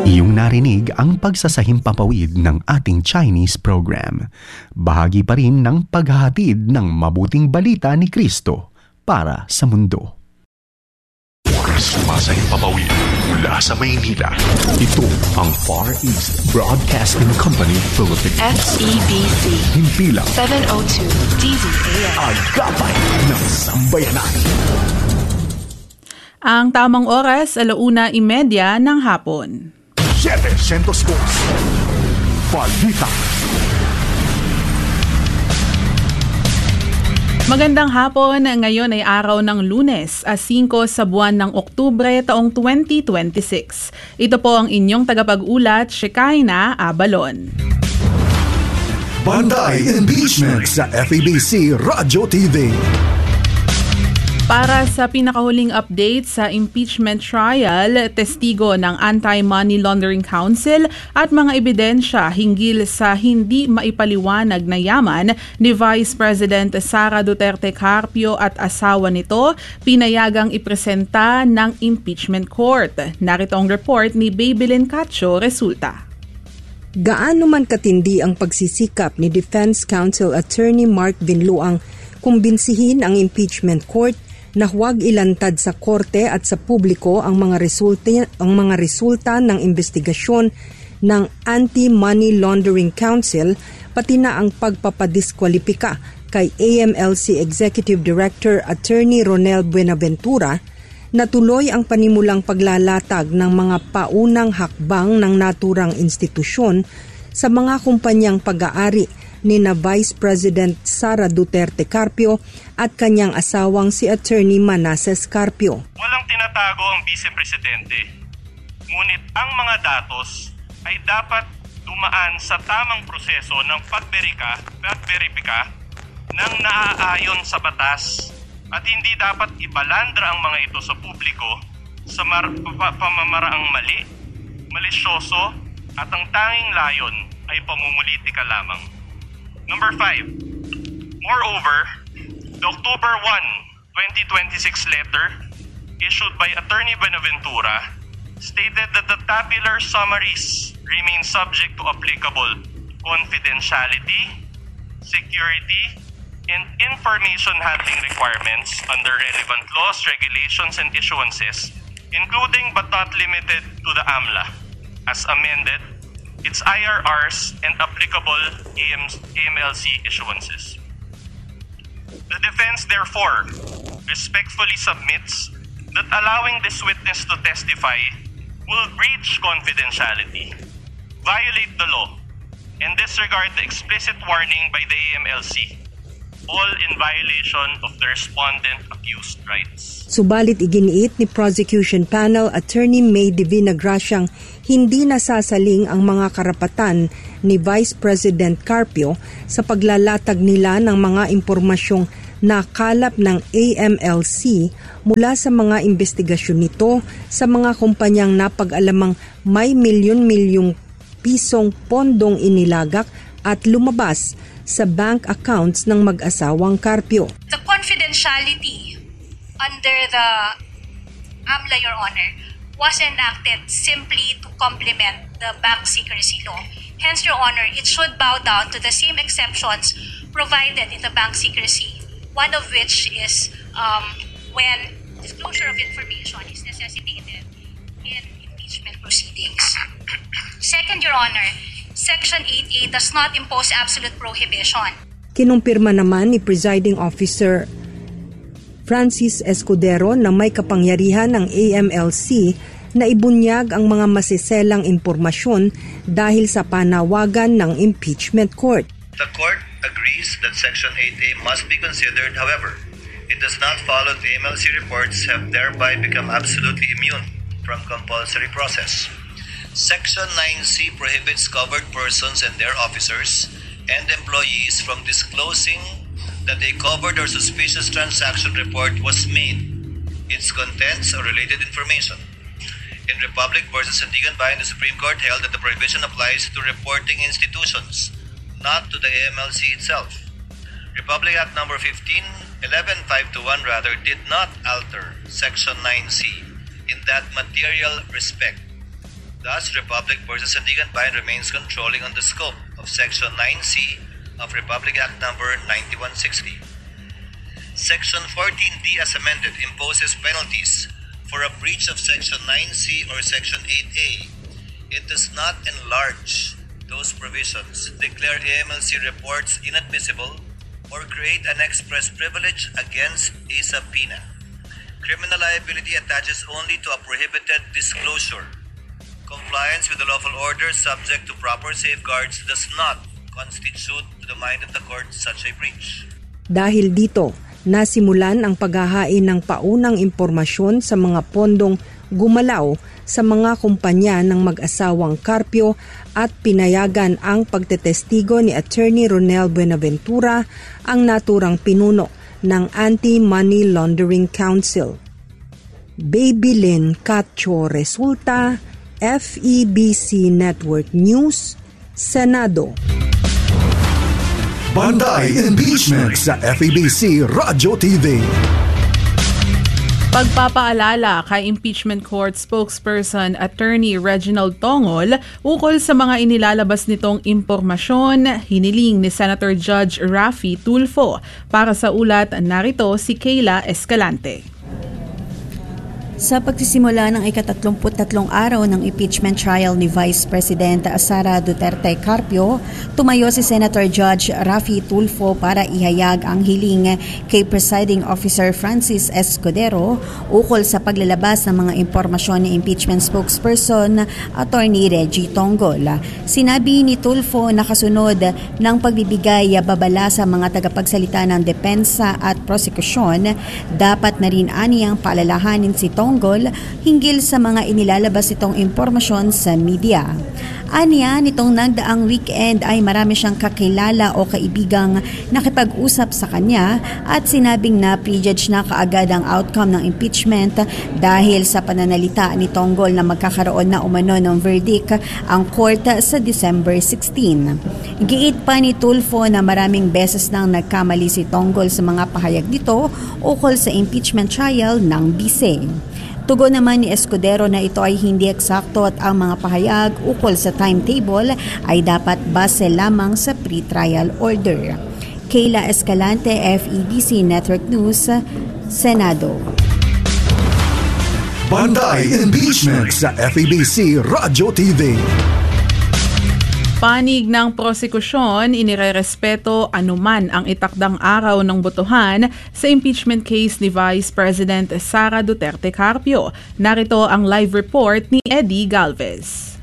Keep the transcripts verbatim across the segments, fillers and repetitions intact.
Iyong narinig ang pagsasahimpapawid ng ating Chinese program. Bahagi pa rin ng paghahatid ng mabuting balita ni Kristo para sa mundo. Sumasahimpapawid mula sa Maynila. Ito ang Far East Broadcasting Company Philippines. F E B C. Himpilang seven oh two D Z A M. Agapay ng Sambayanan. Ang tamang oras, alauna imedya ng hapon. seven oh two Balita. Magandang hapon, ngayon ay araw ng Lunes, singko sa buwan ng Oktubre taong twenty twenty-six. Ito po ang inyong tagapag-ulat, Shekinah Abalon. Bantay Impeachment sa F E B C Radyo T V. Para sa pinakahuling update sa impeachment trial, testigo ng Anti-Money Laundering Council at mga ebidensya hinggil sa hindi maipaliwanag na yaman ni Vice President Sara Duterte Carpio at asawa nito, pinayagang ipresenta ng impeachment court. Narito ang report ni Babylin Cacho Resulta. Gaano man katindi ang pagsisikap ni Defense Counsel Attorney Mark Vinluang kumbinsihin ang impeachment court na huwag ilantad sa korte at sa publiko ang mga resulta ang mga resulta ng investigasyon ng Anti-Money Laundering Council, pati na ang pagpapadiskwalipika kay A M L C Executive Director Attorney Ronel Buenaventura, na tuloy ang panimulang paglalatag ng mga paunang hakbang ng naturang institusyon sa mga kumpanyang pag-aari ni na Vice President Sara Duterte Carpio at kanyang asawang si Attorney Manasseh Carpio. Walang tinatago ang Vice Presidente, ngunit ang mga datos ay dapat dumaan sa tamang proseso ng pagberika at veripika ng naaayon sa batas at hindi dapat ibalandra ang mga ito sa publiko sa mar- pamamaraang mali, malisyoso at ang tanging layon ay pamumulitika lamang. Number five. Moreover, the October first, twenty twenty-six letter issued by Attorney Buenaventura stated that the tabular summaries remain subject to applicable confidentiality, security, and information handling requirements under relevant laws, regulations, and issuances, including but not limited to the A M L A, as amended, its I R Rs, and applicable A M L C issuances. The defense, therefore, respectfully submits that allowing this witness to testify will breach confidentiality, violate the law, and disregard the explicit warning by the A M L C, all in violation of the respondent accused rights. Subalit iginiit ni Prosecution Panel Attorney May Divina Graciang hindi nasasaling ang mga karapatan ni Vice President Carpio sa paglalatag nila ng mga impormasyong nakalap ng A M L C mula sa mga investigasyon nito sa mga kumpanyang napag-alamang may milyon-milyong pisong pondong inilagak at lumabas sa bank accounts ng mag-asawang Carpio. The confidentiality under the A M L A, Your Honor, was enacted simply to complement the bank secrecy law. Hence, Your Honor, it should bow down to the same exceptions provided in the bank secrecy, one of which is um, when disclosure of information is necessitated in impeachment proceedings. Second, Your Honor, Section eight A does not impose absolute prohibition. Kinumpirma naman ni Presiding Officer Francis Escudero na may kapangyarihan ng A M L C na ibunyag ang mga masiselang impormasyon dahil sa panawagan ng impeachment court. The court agrees that Section eight A must be considered. However, it does not follow the A M L C reports have thereby become absolutely immune from compulsory process. Section nine C prohibits covered persons and their officers and employees from disclosing that a covered or suspicious transaction report was made, its contents or related information. In Republic versus Sandigan Bayan, the Supreme Court held that the prohibition applies to reporting institutions, not to the A M L C itself. Republic Act number fifteen eleven five twenty-one rather did not alter Section nine C in that material respect. Thus, Republic versus Sandigan Bayan remains controlling on the scope of Section nine C of Republic Act number ninety-one sixty. Section fourteen D as amended imposes penalties for a breach of Section nine C or Section eight A. It does not enlarge those provisions, declare A M L C reports inadmissible, or create an express privilege against a subpoena. Criminal liability attaches only to a prohibited disclosure. Compliance with the lawful order subject to proper safeguards does not constitute to the mind of the court such a breach. Dahil dito, nasimulan ang paghahain ng paunang impormasyon sa mga pondong gumalaw sa mga kumpanya ng mag-asawang Carpio at pinayagan ang pagtetestigo ni Attorney Ronel Buenaventura, ang naturang pinuno ng Anti-Money Laundering Council. Baby Lynn Cacho Resulta, F E B C Network News, Senado. Banday Impeachment sa F E B C Radyo T V. Pagpapaalala kay Impeachment Court Spokesperson Attorney Reginald Tongol ukol sa mga inilalabas nitong impormasyon, hiniling ni Senator Judge Raffy Tulfo. Para sa ulat, narito si Kayla Escalante. Sa pagsisimula ng ikatatlumput tatlong araw ng impeachment trial ni Vice President Sara Duterte Carpio, tumayo si Senator Judge Raffy Tulfo para ihayag ang hiling kay Presiding Officer Francis Escudero ukol sa paglalabas ng mga impormasyon ni impeachment spokesperson Attorney Reggie Tongol. Sinabi ni Tulfo na kasunod ng pagbibigay babala sa mga tagapagsalita ng depensa at prosekusyon, dapat na rin aniyang paalalahanin si Tongol hinggil sa mga inilalabas itong impormasyon sa media. Aniya, nitong nagdaang weekend ay marami siyang kakilala o kaibigang nakipag-usap sa kanya at sinabing na prejudge na kaagad ang outcome ng impeachment dahil sa pananalita ni Tongol na magkakaroon na umano ng verdict ang court sa December sixteenth. Giit pa ni Tulfo na maraming beses nang nagkamali si Tongol sa mga pahayag nito ukol sa impeachment trial ng bise. Tugon naman ni Escudero na ito ay hindi eksakto at ang mga pahayag ukol sa timetable ay dapat base lamang sa pre-trial order. Kayla Escalante, F E B C Network News, Senado. Banday Impeachment sa F E B C Radyo T V. Panig ng prosekusyon, inirerespeto anuman ang itakdang araw ng botohan sa impeachment case ni Vice President Sara Duterte Carpio. Narito ang live report ni Eddie Galvez.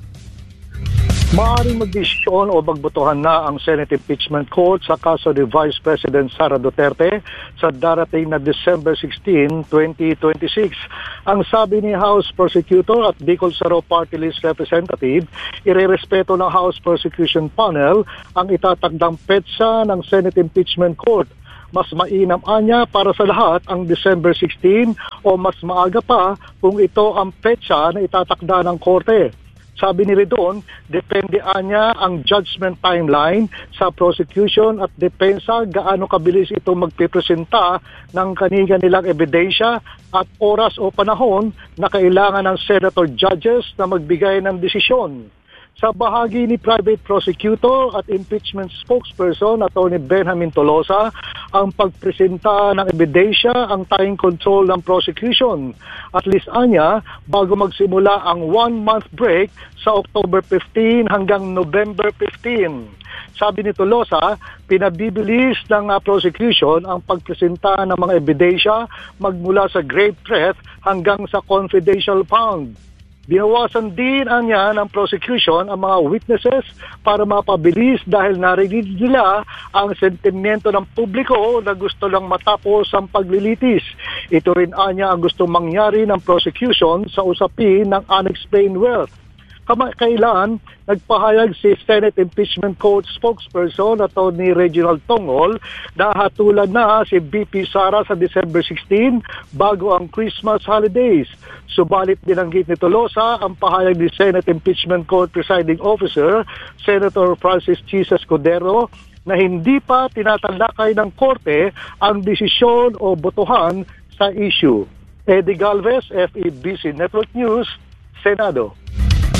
Maaaring magdesisyon o magbotohan na ang Senate Impeachment Court sa kaso ni Vice President Sara Duterte sa darating na December sixteenth, twenty twenty-six. Ang sabi ni House Prosecutor at Bicol Saro Party List Representative, irerespeto ng House Prosecution Panel ang itatagdang petsa ng Senate Impeachment Court. Mas mainam anya para sa lahat ang December sixteenth o mas maaga pa kung ito ang petsa na itatakda ng korte. Sabi ni Redon, depende anya ang judgment timeline sa prosecution at depensa gaano kabilis ito magpipresenta ng kanilang nilang ebidensya at oras o panahon na kailangan ng senator judges na magbigay ng desisyon. Sa bahagi ni Private Prosecutor at Impeachment Spokesperson Attorney Benjamin Tolosa, ang pagpresenta ng ebidensya ang tanging control ng prosecution. At least anya, bago magsimula ang one-month break sa October fifteenth hanggang November fifteenth. Sabi ni Tolosa, pinabibilis ng uh, prosecution ang pagpresenta ng mga ebidensya magmula sa grave threat hanggang sa confidential found. Binawasan din anya ng prosecution ang mga witnesses para mapabilis dahil narinig nila ang sentimiento ng publiko na gusto lang matapos ang paglilitis. Ito rin anya ang gustong mangyari ng prosecution sa usapin ng unexplained wealth. Kamakailan, nagpahayag si Senate Impeachment Court Spokesperson Attorney Reginald Tongol na hatulan na si B P Sara sa December sixteenth bago ang Christmas holidays. Subalit dinanggit ni Tolosa ang pahayag ni Senate Impeachment Court Presiding Officer Senator Francis Chis Escudero na hindi pa tinatalakay ng korte ang desisyon o botohan sa issue. Eddie Galvez, F E B C Network News, Senado.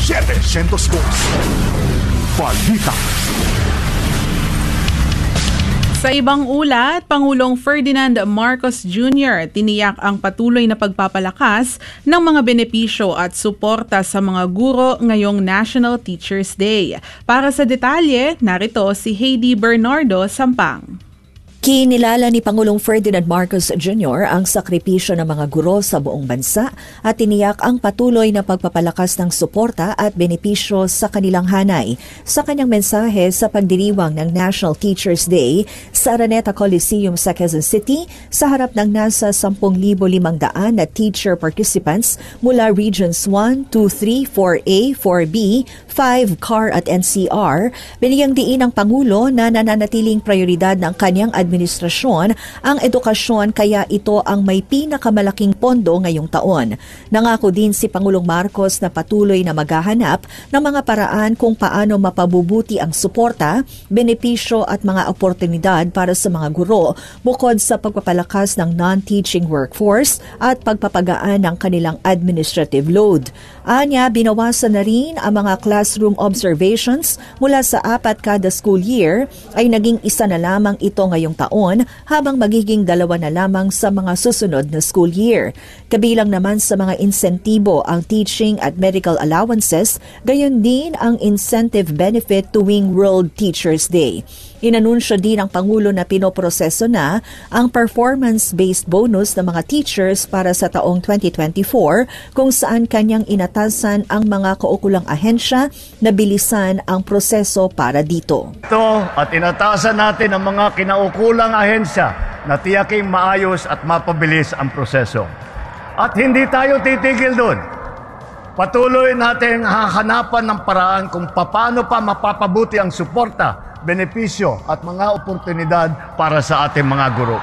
setecientos dos. Balita. Sa ibang ulat, Pangulong Ferdinand Marcos Junior tiniyak ang patuloy na pagpapalakas ng mga benepisyo at suporta sa mga guro ngayong National Teachers Day. Para sa detalye, narito si Heidi Bernardo Sampang. Kinilala ni Pangulong Ferdinand Marcos Junior ang sakripisyo ng mga guro sa buong bansa at tiniyak ang patuloy na pagpapalakas ng suporta at benepisyo sa kanilang hanay. Sa kanyang mensahe sa pagdiriwang ng National Teachers Day sa Araneta Coliseum sa Quezon City, sa harap ng nasa ten thousand five hundred na teacher participants mula Regions one, two, three, four A, four B, five, C A R at N C R, binigyang diin ng Pangulo na nananatiling prioridad ng kanyang administrasyon ang edukasyon kaya ito ang may pinakamalaking pondo ngayong taon. Nangako din si Pangulong Marcos na patuloy na maghahanap ng mga paraan kung paano mapabubuti ang suporta, benepisyo at mga oportunidad para sa mga guro bukod sa pagpapalakas ng non-teaching workforce at pagpapagaan ng kanilang administrative load. Anya, binawasan na rin ang mga classroom observations mula sa apat kada school year ay naging isa na lamang ito ngayong taon habang magiging dalawa na lamang sa mga susunod na school year. Kabilang naman sa mga insentibo ang teaching at medical allowances, gayon din ang incentive benefit tuwing World Teachers Day. Inanunsyo din ng Pangulo na pinoproseso na ang performance-based bonus ng mga teachers para sa taong twenty twenty-four kung saan kanyang inatasan ang mga kaukulang ahensya na bilisan ang proseso para dito. Ito at inatasan natin ang mga kinaukulang ahensya na tiyaking maayos at mapabilis ang proseso. At hindi tayo titigil doon. Patuloy natin hahanapan ng paraan kung paano pa mapapabuti ang suporta, benepisyo at mga oportunidad para sa ating mga guro.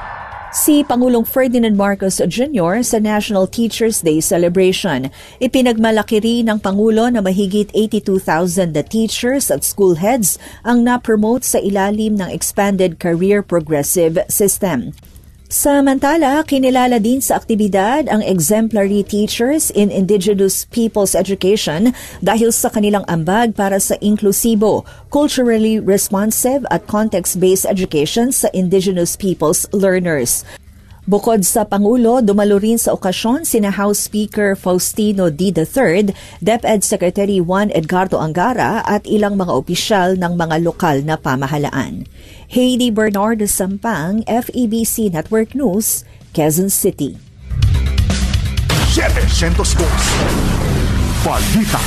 Si Pangulong Ferdinand Marcos Junior sa National Teachers Day celebration. Ipinagmalaki rin ng Pangulo na mahigit eighty-two thousand na teachers at school heads ang na-promote sa ilalim ng Expanded Career Progressive System. Samantala, kinilala din sa aktibidad ang exemplary teachers in Indigenous Peoples Education dahil sa kanilang ambag para sa inklusibo, culturally responsive at context-based education sa Indigenous Peoples learners. Bukod sa Pangulo, dumalo rin sa okasyon sina House Speaker Faustino D. the third, DepEd Secretary Juan Edgardo Angara at ilang mga opisyal ng mga lokal na pamahalaan. Heidi Bernardo Sampang, F E B C Network News, Quezon City. setecientos dos. Balita.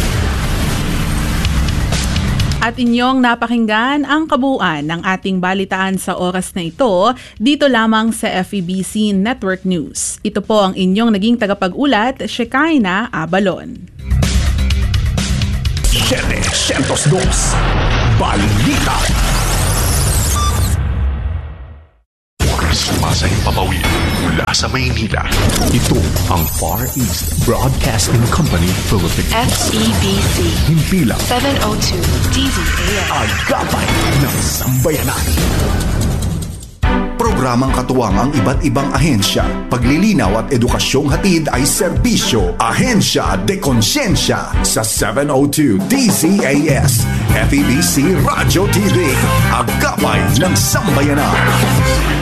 At inyong napakinggan ang kabuuan ng ating balitaan sa oras na ito dito lamang sa F E B C Network News. Ito po ang inyong naging tagapag-ulat, Shekinah Abalon. setecientos dos. Balita. Sumasahing papawid mula sa Maynila. Ito ang Far East Broadcasting Company Philippines. F E B C. Himpilang seven oh two D Z A I. Agapay ng Sambayanan. Programang katuwang ang iba't ibang ahensya. Paglilinaw at edukasyong hatid ay serbisyo. Ahensya de Konsyensya sa seven oh two D Z A S. F E B C Radio T V. Agapay ng Sambayanan.